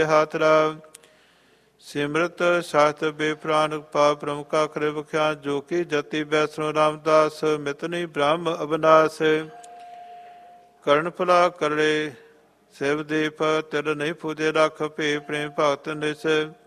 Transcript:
ਹਾਥ ਰਾਵ ਸਿਮਰਤ ਸਾਸਤ ਬੇਪ੍ਰਾਨ ਪਾ ਪ੍ਰਮੁਖਾ ਕਰੇ ਬਖਿਆ ਜੋ ਕੀ ਜਤੀ ਬੈਸਰੋ ਰਾਮਦਾਸ ਮਿਤਨੀ ਬ੍ਰਹਮ ਅਬਨਾਸ ਕਰਨ ਭਲਾ ਕਰੇ ਸਿਵ ਦੀਪ ਤਿਲ ਨਹੀਂ ਪੂਜੇ ਰੱਖ ਭੇ ਪ੍ਰੇਮ ਭਗਤ ਨਿਸ